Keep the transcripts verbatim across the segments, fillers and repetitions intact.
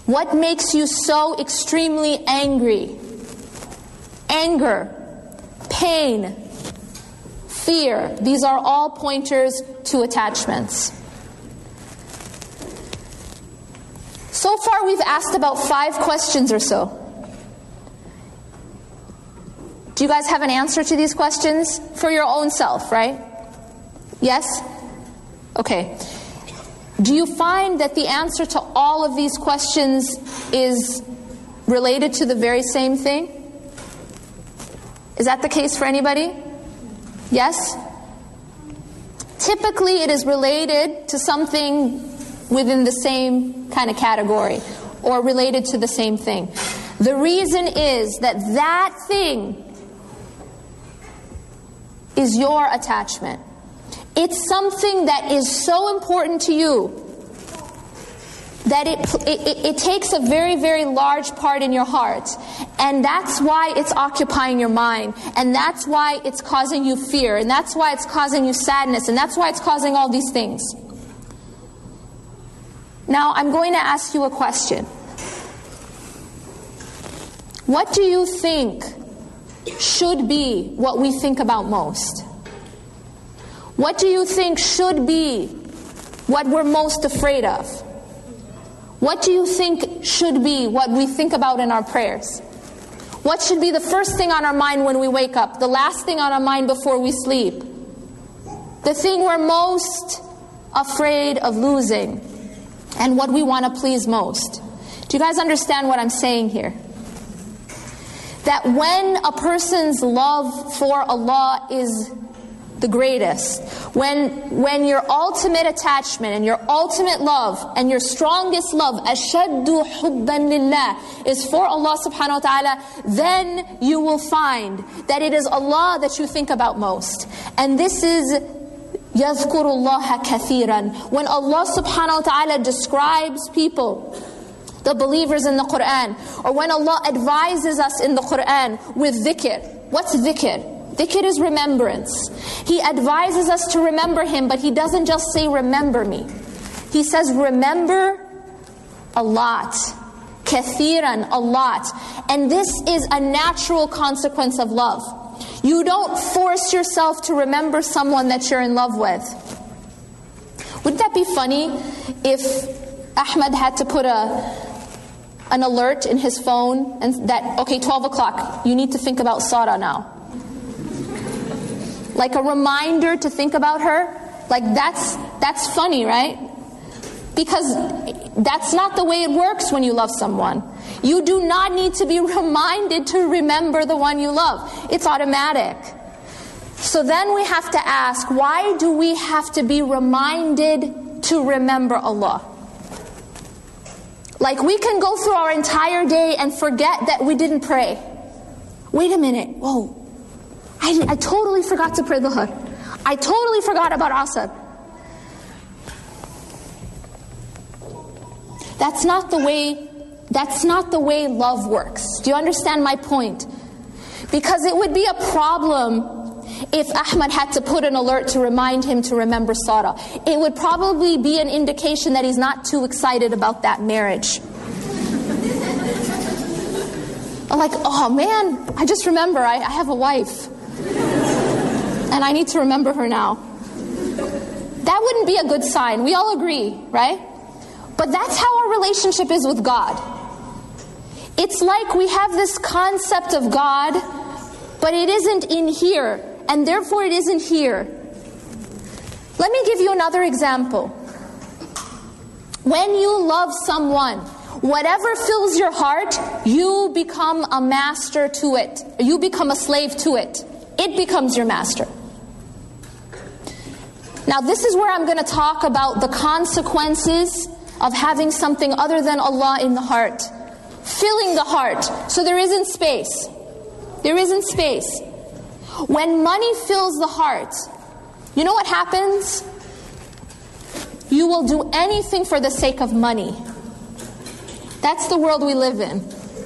What makes you so extremely angry? Anger, pain, fear. These are all pointers to attachments. So far we've asked about five questions or so. Do you guys have an answer to these questions? For your own self, right? Yes? Okay. Do you find that the answer to all of these questions is related to the very same thing? Is that the case for anybody? Yes? Typically it is related to something within the same kind of category, or related to the same thing. The reason is that that thing is your attachment. It's something that is so important to you that it, it, it takes a very, very large part in your heart. And that's why it's occupying your mind. And that's why it's causing you fear. And that's why it's causing you sadness. And that's why it's causing all these things. Now, I'm going to ask you a question. What do you think should be what we think about most? What do you think should be what we're most afraid of? What do you think should be what we think about in our prayers? What should be the first thing on our mind when we wake up? The last thing on our mind before we sleep? The thing we're most afraid of losing, and what we want to please most. Do you guys understand what I'm saying here? That when a person's love for Allah is the greatest, when when your ultimate attachment and your ultimate love and your strongest love, ashaddu hubban lillah, is for Allah subhanahu wa ta'ala, then you will find that it is Allah that you think about most. And this is يَذْكُرُ اللَّهَ كَثِيرًا. When Allah subhanahu wa ta'ala describes people, the believers in the Qur'an, or when Allah advises us in the Qur'an with dhikr. What's dhikr? Dhikr is remembrance. He advises us to remember Him, but He doesn't just say remember me. He says remember a lot. Kathiran, a lot. And this is a natural consequence of love. You don't force yourself to remember someone that you're in love with. Wouldn't that be funny if Ahmed had to put a an alert in his phone and that, okay, twelve o'clock, you need to think about Sarah now. Like a reminder to think about her? Like that's that's funny, right? Because that's not the way it works when you love someone. You do not need to be reminded to remember the one you love. It's automatic. So then we have to ask, why do we have to be reminded to remember Allah? Like we can go through our entire day and forget that we didn't pray. Wait a minute, whoa. I, I totally forgot to pray Dhuhr. I totally forgot about Asr. That's not the way, that's not the way love works. Do you understand my point? Because it would be a problem if Ahmed had to put an alert to remind him to remember Sarah. It would probably be an indication that he's not too excited about that marriage. I'm like, oh man, I just remember I, I have a wife. And I need to remember her now. That wouldn't be a good sign. We all agree, right? But that's how our relationship is with God. It's like we have this concept of God, but it isn't in here, and therefore it isn't here. Let me give you another example. When you love someone, whatever fills your heart, you become a master to it. You become a slave to it. It becomes your master. Now this is where I'm going to talk about the consequences of having something other than Allah in the heart. Filling the heart. So there isn't space. There isn't space. When money fills the heart, you know what happens? You will do anything for the sake of money. That's the world we live in.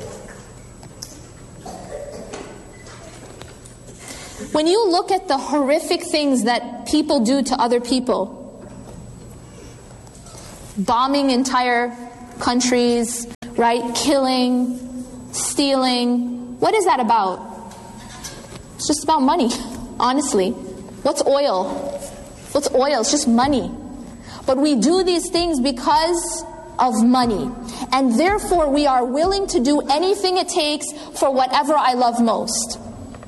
When you look at the horrific things that people do to other people, bombing entire countries, right? Killing, stealing. What is that about? It's just about money, honestly. What's oil? What's oil? It's just money. But we do these things because of money. And therefore we are willing to do anything it takes for whatever I love most.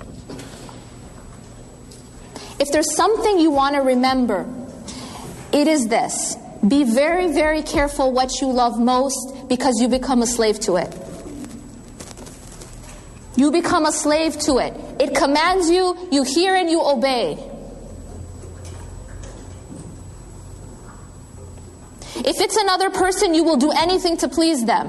If there's something you want to remember, it is this. Be very, very careful what you love most, because you become a slave to it. You become a slave to it. It commands you, you hear and you obey. If it's another person, you will do anything to please them.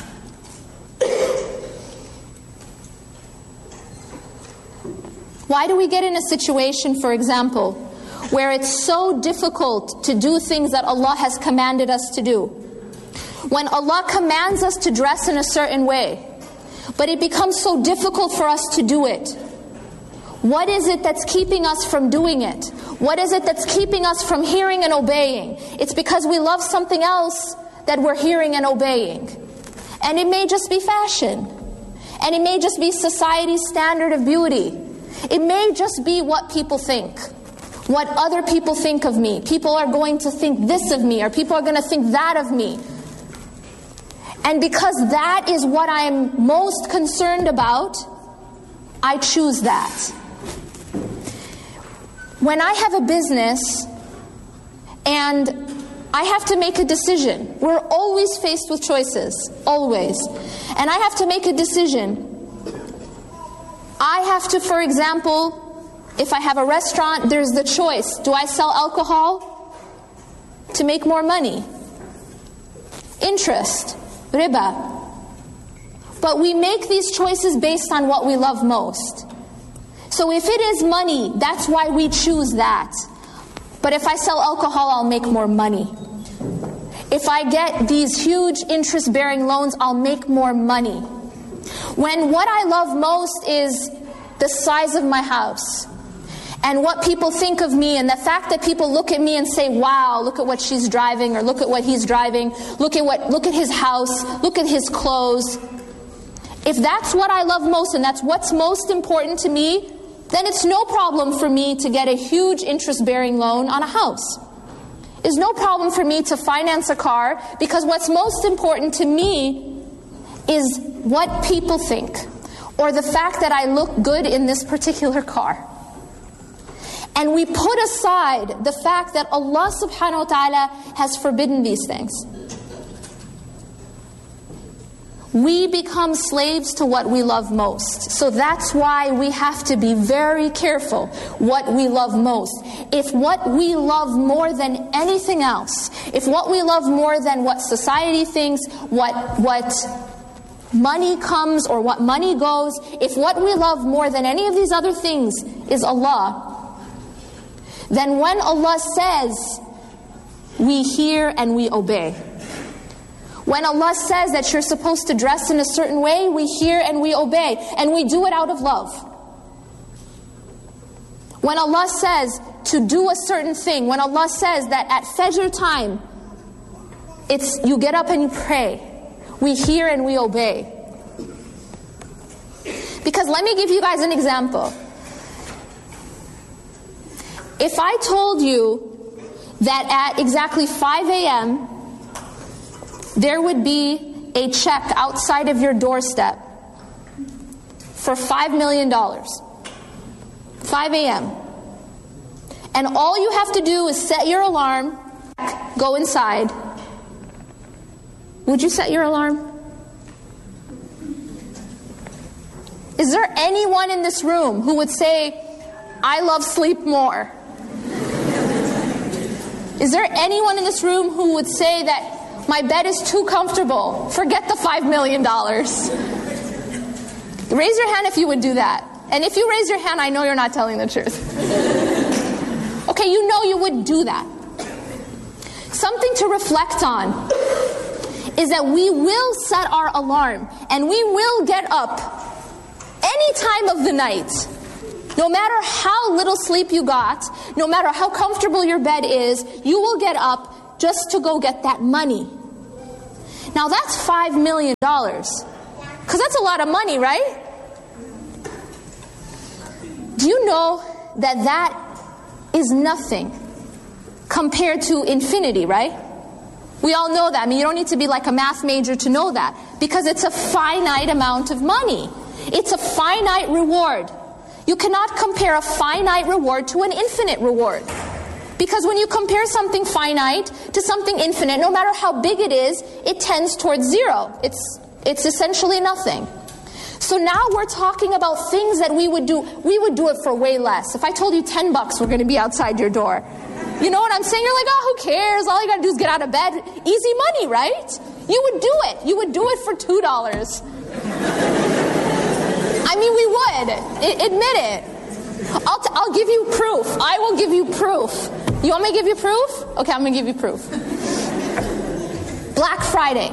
Why do we get in a situation, for example, where it's so difficult to do things that Allah has commanded us to do? When Allah commands us to dress in a certain way, but it becomes so difficult for us to do it. What is it that's keeping us from doing it? What is it that's keeping us from hearing and obeying? It's because we love something else that we're hearing and obeying. And it may just be fashion. And it may just be society's standard of beauty. It may just be what people think. What other people think of me. People are going to think this of me, or people are going to think that of me. And because that is what I'm most concerned about, I choose that. When I have a business and I have to make a decision, we're always faced with choices, always. And I have to make a decision. I have to, for example, if I have a restaurant, there's the choice. Do I sell alcohol to make more money? Interest, riba. But we make these choices based on what we love most. So if it is money, that's why we choose that. But if I sell alcohol, I'll make more money. If I get these huge interest-bearing loans, I'll make more money. When what I love most is the size of my house, and what people think of me, and the fact that people look at me and say, wow, look at what she's driving, or look at what he's driving, look at what, look at his house, look at his clothes. If that's what I love most, and that's what's most important to me, then it's no problem for me to get a huge interest-bearing loan on a house. It's no problem for me to finance a car, because what's most important to me is what people think, or the fact that I look good in this particular car. And we put aside the fact that Allah subhanahu wa ta'ala has forbidden these things. We become slaves to what we love most. So that's why we have to be very careful what we love most. If what we love more than anything else, if what we love more than what society thinks, what what money comes or what money goes, if what we love more than any of these other things is Allah, then when Allah says, we hear and we obey. When Allah says that you're supposed to dress in a certain way, we hear and we obey. And we do it out of love. When Allah says to do a certain thing, when Allah says that at Fajr time, it's you get up and you pray, we hear and we obey. Because let me give you guys an example. If I told you that at exactly five a.m., there would be a check outside of your doorstep for five million dollars. five a.m. And all you have to do is set your alarm, go inside. Would you set your alarm? Is there anyone in this room who would say, I love sleep more? Is there anyone in this room who would say that my bed is too comfortable, forget the five million dollars? Raise your hand if you would do that. And if you raise your hand, I know you're not telling the truth. Okay, you know you would do that. Something to reflect on is that we will set our alarm and we will get up any time of the night. No matter how little sleep you got, no matter how comfortable your bed is, you will get up just to go get that money. Now that's five million dollars. Because that's a lot of money, right? Do you know that that is nothing compared to infinity, right? We all know that. I mean, you don't need to be like a math major to know that. Because it's a finite amount of money. It's a finite reward. You cannot compare a finite reward to an infinite reward. Because when you compare something finite to something infinite, no matter how big it is, it tends towards zero. It's, it's essentially nothing. So now we're talking about things that we would do. We would do it for way less. If I told you ten bucks were going to be outside your door, you know what I'm saying? You're like, oh, who cares? All you got to do is get out of bed. Easy money, right? You would do it. You would do it for two dollars. I mean, we would. I, admit it. I'll, t- I'll give you proof. I will give you proof. You want me to give you proof? Okay, I'm going to give you proof. Black Friday.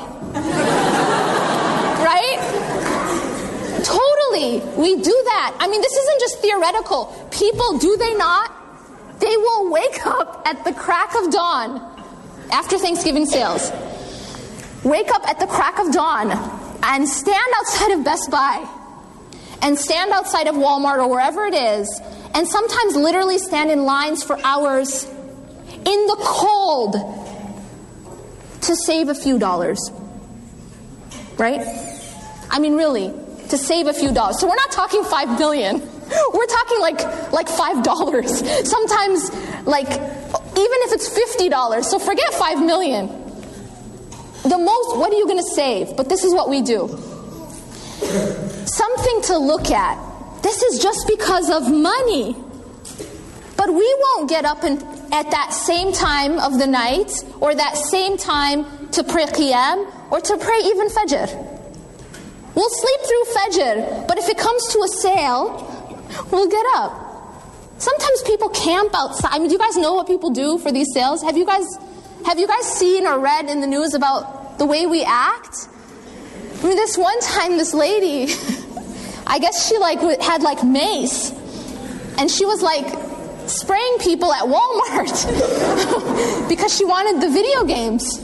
Right? Totally. We do that. I mean, this isn't just theoretical. People, do they not? They will wake up at the crack of dawn after Thanksgiving sales. Wake up at the crack of dawn and stand outside of Best Buy and stand outside of Walmart or wherever it is, and sometimes literally stand in lines for hours in the cold to save a few dollars. Right? I mean, really, to save a few dollars. So we're not talking five billion. We're talking like like five dollars. Sometimes, like, even if it's fifty dollars. So forget five million. The most, what are you going to save? But this is what we do. Something to look at. This is just because of money. But we won't get up and, at that same time of the night, or that same time to pray Qiyam, or to pray even Fajr. We'll sleep through Fajr, but if it comes to a sale, we'll get up. Sometimes people camp outside. I mean, do you guys know what people do for these sales? Have you guys, have you guys seen or read in the news about the way we act? I mean, this one time, this lady, I guess she like had like mace, and she was like spraying people at Walmart because she wanted the video games.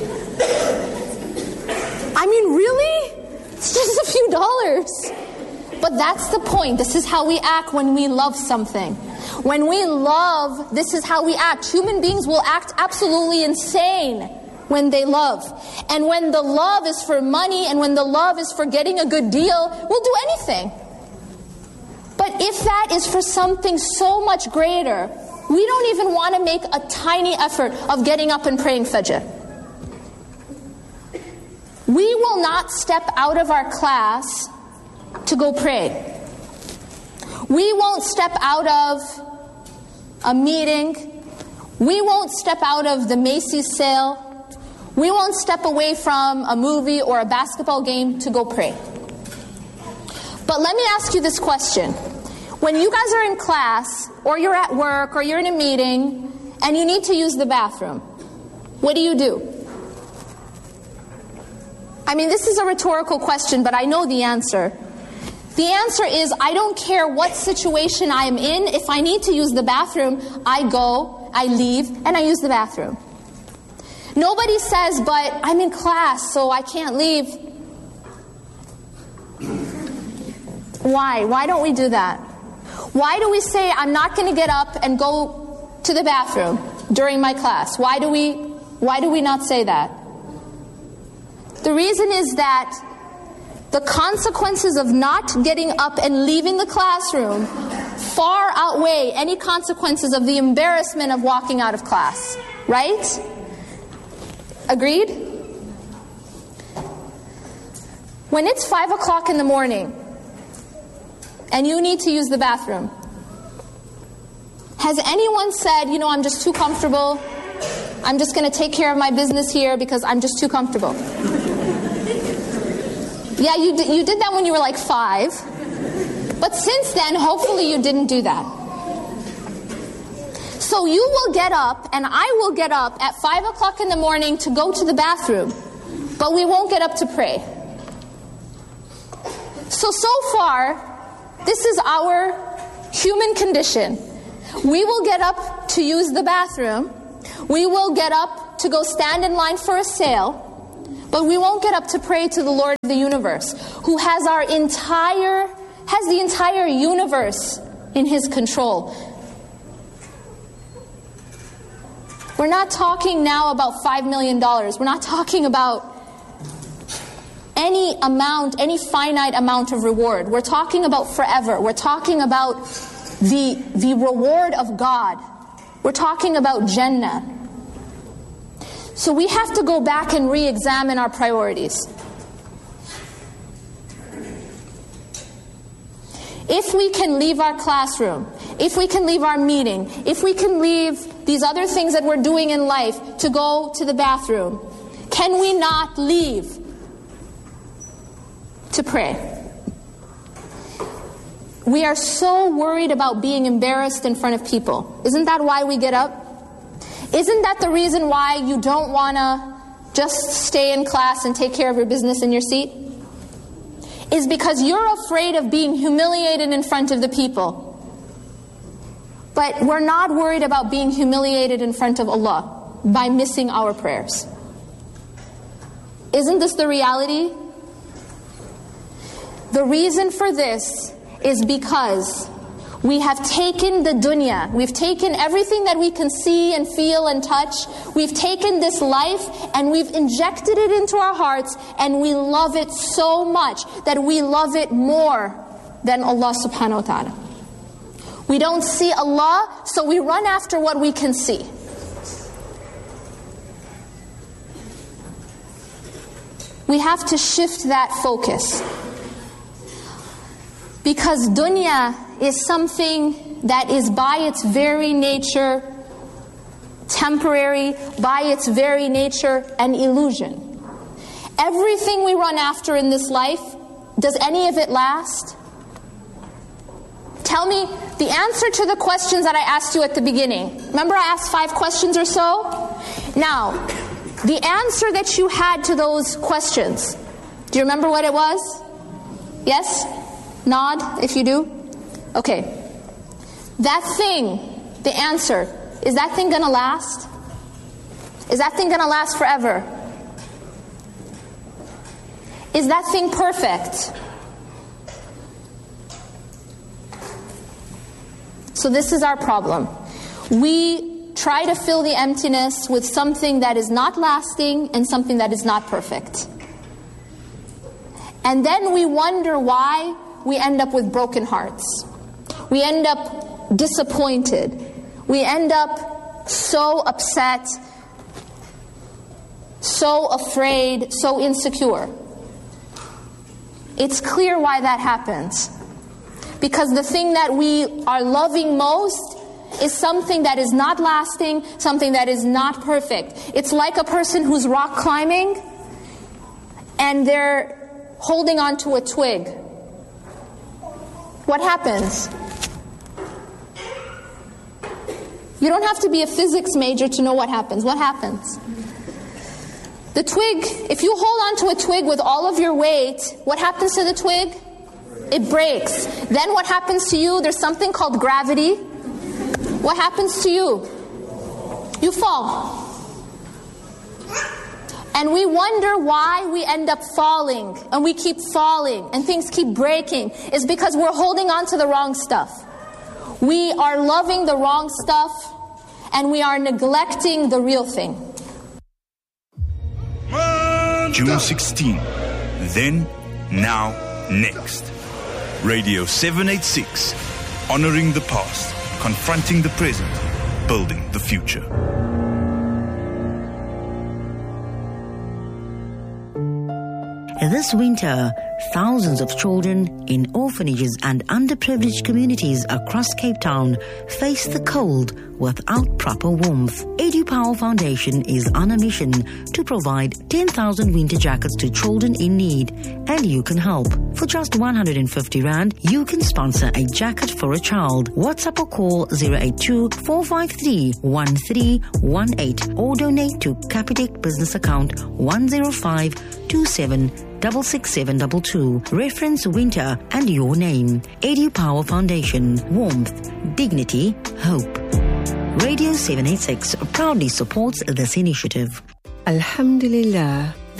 I mean, really? It's just a few dollars. But that's the point. This is how we act when we love something. When we love, this is how we act. Human beings will act absolutely insane when they love. And when the love is for money, and when the love is for getting a good deal, we'll do anything. But if that is for something so much greater, we don't even want to make a tiny effort of getting up and praying Fajr. We will not step out of our class to go pray. We won't step out of a meeting. We won't step out of the Macy's sale. We won't step away from a movie or a basketball game to go pray. But let me ask you this question. When you guys are in class, or you're at work, or you're in a meeting, and you need to use the bathroom, what do you do? I mean, this is a rhetorical question, but I know the answer. The answer is, I don't care what situation I am in. If I need to use the bathroom, I go, I leave, and I use the bathroom. Nobody says, but I'm in class, so I can't leave. Why? Why don't we do that? Why do we say, I'm not going to get up and go to the bathroom during my class? Why do we, why do we not say that? The reason is that the consequences of not getting up and leaving the classroom far outweigh any consequences of the embarrassment of walking out of class. Right? Agreed? When it's five o'clock in the morning and you need to use the bathroom, has anyone said, you know, I'm just too comfortable, I'm just going to take care of my business here because I'm just too comfortable? Yeah, you did, you did that when you were like five. But since then, hopefully you didn't do that. So you will get up, and I will get up at five o'clock in the morning to go to the bathroom. But we won't get up to pray. So, so far, this is our human condition. We will get up to use the bathroom. We will get up to go stand in line for a sale. But we won't get up to pray to the Lord of the universe, who has our entire, has the entire universe in His control. We're not talking now about five million dollars. We're not talking about any amount, any finite amount of reward. We're talking about forever. We're talking about the, the reward of God. We're talking about Jannah. So we have to go back and re-examine our priorities. If we can leave our classroom, if we can leave our meeting, if we can leave these other things that we're doing in life to go to the bathroom, can we not leave to pray? We are so worried about being embarrassed in front of people. Isn't that why we get up? Isn't that the reason why you don't want to just stay in class and take care of your business in your seat? Is because you're afraid of being humiliated in front of the people. But we're not worried about being humiliated in front of Allah by missing our prayers. Isn't this the reality? The reason for this is because we have taken the dunya, we've taken everything that we can see and feel and touch, we've taken this life and we've injected it into our hearts, and we love it so much that we love it more than Allah subhanahu wa ta'ala. We don't see Allah, so we run after what we can see. We have to shift that focus. Because dunya is something that is by its very nature temporary, by its very nature an illusion. Everything we run after in this life, does any of it last? Tell me the answer to the questions that I asked you at the beginning. Remember I asked five questions or so? Now, the answer that you had to those questions, do you remember what it was? Yes? Nod if you do. Okay. That thing, the answer, is that thing going to last? Is that thing going to last forever? Is that thing perfect? So this is our problem. We try to fill the emptiness with something that is not lasting and something that is not perfect. And then we wonder why we end up with broken hearts. We end up disappointed. We end up so upset, so afraid, so insecure. It's clear why that happens. Because the thing that we are loving most is something that is not lasting, something that is not perfect. It's like a person who's rock climbing and they're holding onto a twig. What happens? You don't have to be a physics major to know what happens. What happens? The twig, if you hold onto a twig with all of your weight, what happens to the twig? It breaks. Then what happens to you? There's something called gravity. What happens to you? You fall. And we wonder why we end up falling, and we keep falling, and things keep breaking. It's because we're holding on to the wrong stuff. We are loving the wrong stuff, and we are neglecting the real thing. June sixteenth. Then, now, next. Radio seven eighty-six. Honoring the past, confronting the present, building the future. This winter, thousands of children in orphanages and underprivileged communities across Cape Town face the cold without proper warmth. EduPower Foundation is on a mission to provide ten thousand winter jackets to children in need, and you can help. For just one hundred fifty rand, you can sponsor a jacket for a child. WhatsApp or call zero eight two, four five three, one three one eight or donate to Capitec business account one zero five two seven six six seven two two. Reference winter and your name. EduPower Foundation. Warmth, dignity, hope. Radio seven eighty-six proudly supports this initiative. Alhamdulillah,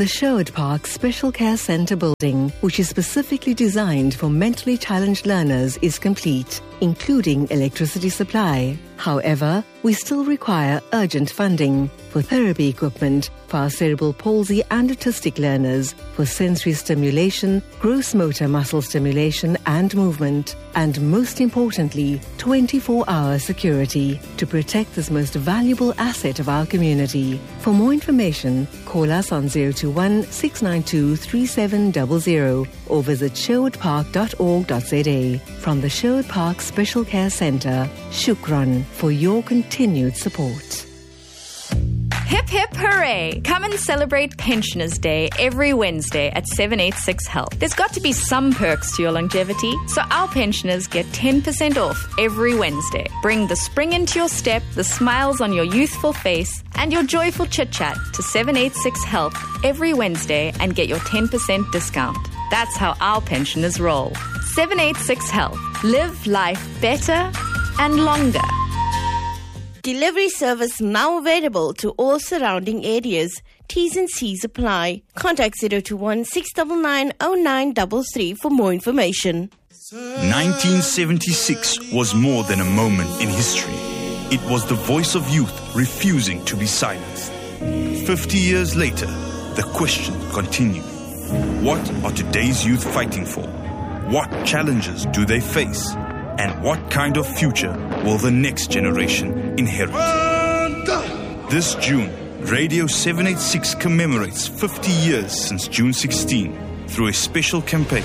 The Sherwood Park Special Care Centre building, which is specifically designed for mentally challenged learners, is complete, including electricity supply. However, we still require urgent funding for therapy equipment for our cerebral palsy and autistic learners, for sensory stimulation, gross motor muscle stimulation and movement, and most importantly, twenty-four hour security to protect this most valuable asset of our community. For more information, call us on zero two one, six nine two, three seven zero zero or visit sherwood park dot org dot z a. From the Sherwood Park Special Care Centre, Shukran for your continued support. Hip hip hooray! Come and celebrate Pensioners Day every Wednesday at seven eighty-six Health. There's got to be some perks to your longevity, so our pensioners get ten percent off every Wednesday. Bring the spring into your step, the smiles on your youthful face, and your joyful chit-chat to seven eighty-six Health every Wednesday and get your ten percent discount. That's how our pensioners roll. seven eighty-six Health. Live life better and longer. Delivery service now available to all surrounding areas. T's and C's apply. Contact zero two one, six nine nine, zero nine three three for more information. nineteen seventy-six was more than a moment in history. It was the voice of youth refusing to be silenced. Fifty years later, the question continued. What are today's youth fighting for? What challenges do they face? And what kind of future will the next generation inherit? This June, Radio seven eighty-six commemorates fifty years since June sixteenth through a special campaign.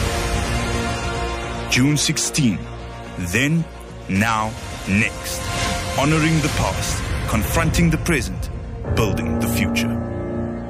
June sixteenth, then, now, next. Honoring the past, confronting the present, building the future.